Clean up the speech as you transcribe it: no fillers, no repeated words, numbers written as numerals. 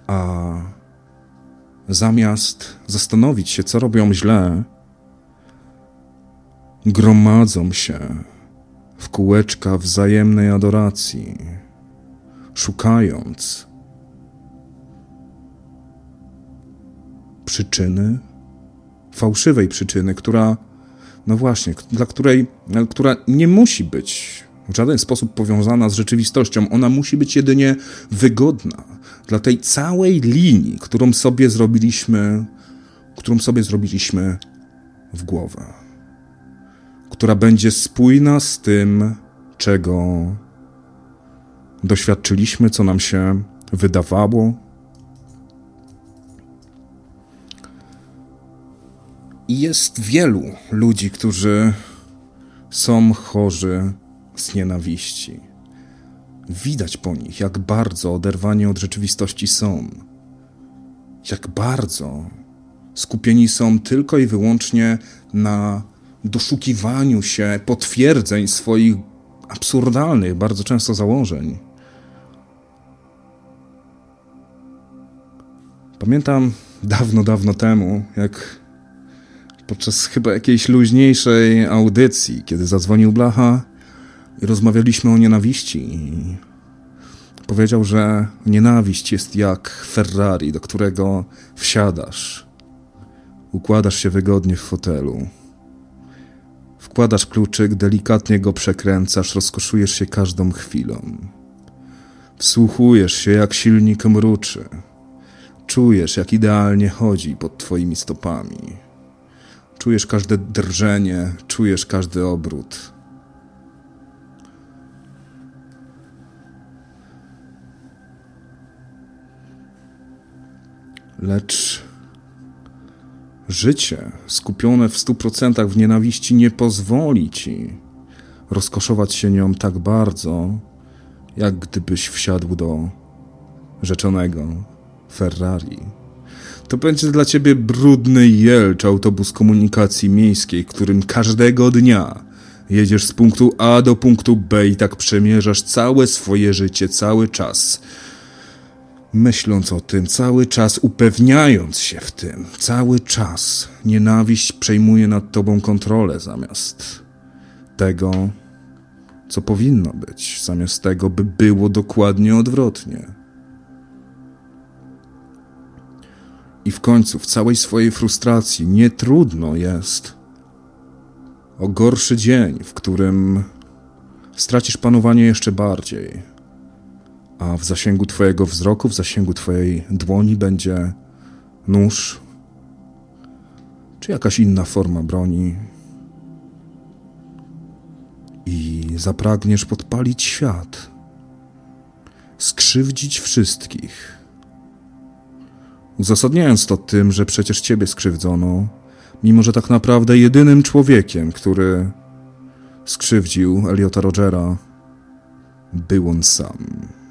a zamiast zastanowić się, co robią źle, gromadzą się w kółeczka wzajemnej adoracji, szukając przyczyny, fałszywej przyczyny, która nie musi być w żaden sposób powiązana z rzeczywistością. Ona musi być jedynie wygodna dla tej całej linii, którą sobie zrobiliśmy w głowę, która będzie spójna z tym, czego doświadczyliśmy, co nam się wydawało. I jest wielu ludzi, którzy są chorzy z nienawiści. Widać po nich, jak bardzo oderwani od rzeczywistości są. Jak bardzo skupieni są tylko i wyłącznie na doszukiwaniu się potwierdzeń swoich absurdalnych bardzo często założeń. Pamiętam dawno temu, jak podczas chyba jakiejś luźniejszej audycji, kiedy zadzwonił Blacha i rozmawialiśmy o nienawiści. I powiedział, że nienawiść jest jak Ferrari, do którego wsiadasz. Układasz się wygodnie w fotelu. Wkładasz kluczyk, delikatnie go przekręcasz, rozkoszujesz się każdą chwilą. Wsłuchujesz się, jak silnik mruczy. Czujesz, jak idealnie chodzi pod twoimi stopami. Czujesz każde drżenie, czujesz każdy obrót. Lecz życie skupione w 100% w nienawiści nie pozwoli ci rozkoszować się nią tak bardzo, jak gdybyś wsiadł do rzeczonego Ferrari. To będzie dla ciebie brudny jelcz autobus komunikacji miejskiej, którym każdego dnia jedziesz z punktu A do punktu B i tak przemierzasz całe swoje życie, cały czas. Myśląc o tym, cały czas upewniając się w tym, cały czas nienawiść przejmuje nad tobą kontrolę zamiast tego, co powinno być, zamiast tego, by było dokładnie odwrotnie. I w końcu, w całej swojej frustracji, nie trudno jest o gorszy dzień, w którym stracisz panowanie jeszcze bardziej, a w zasięgu twojego wzroku, w zasięgu twojej dłoni będzie nóż czy jakaś inna forma broni i zapragniesz podpalić świat, skrzywdzić wszystkich, uzasadniając to tym, że przecież ciebie skrzywdzono, mimo że tak naprawdę jedynym człowiekiem, który skrzywdził Elliota Rogera, był on sam.